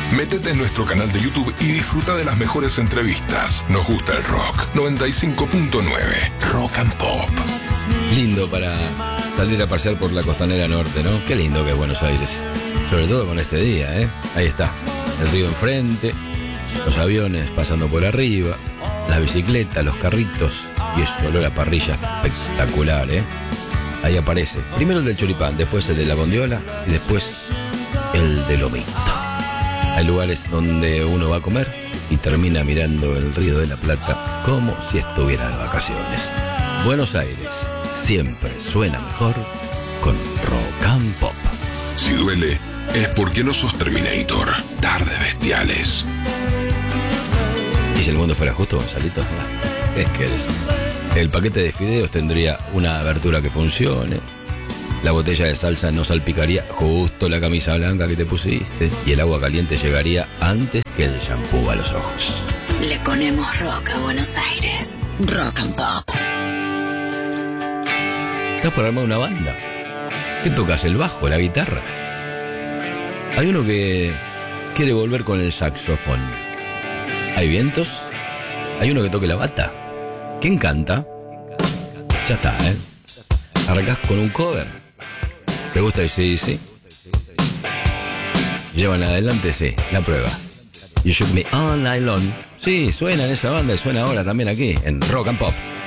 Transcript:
Métete en nuestro canal de YouTube y disfruta de las mejores entrevistas. Nos gusta el rock. 95.9 Rock and Pop. Lindo para salir a pasear por la costanera norte, ¿no? Qué lindo que es Buenos Aires. Sobre todo con este día, ¿eh? Ahí está. El río enfrente, los aviones pasando por arriba, las bicicletas, los carritos y ese olor a parrilla espectacular, ¿eh? Ahí aparece. Primero el del choripán, después el de la bondiola y después el de lomito. Hay lugares donde uno va a comer y termina mirando el Río de la Plata como si estuviera de vacaciones. Buenos Aires siempre suena mejor con Rock and Pop. Si duele, es porque no sos Terminator. Tardes bestiales. ¿Y si el mundo fuera justo, Gonzalito? Es que eres. El paquete de fideos tendría una abertura que funcione. La botella de salsa no salpicaría justo la camisa blanca que te pusiste. Y el agua caliente llegaría antes que el shampoo a los ojos. Le ponemos rock a Buenos Aires. Rock and Pop. ¿Estás por armar una banda? ¿Qué tocas? ¿El bajo? ¿La guitarra? Hay uno que quiere volver con el saxofón. ¿Hay vientos? ¿Hay uno que toque la bata? ¿Quién canta? Ya está, ¿eh? ¿Arrancás con un cover? ¿Te gusta AC/DC? ¿Llevan adelante? Sí, la prueba. You Shook Me All Night Long. Sí, suena en esa banda y suena ahora también aquí, en Rock and Pop.